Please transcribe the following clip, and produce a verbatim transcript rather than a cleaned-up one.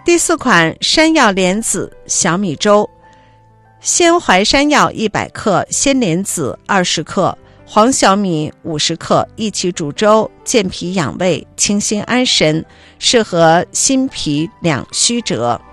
第四款山药莲子小米粥，鲜淮山药一百克，鲜莲子二十克，黄小米五十克，一起煮粥，健脾养胃，清心安神，适合心脾两虚者。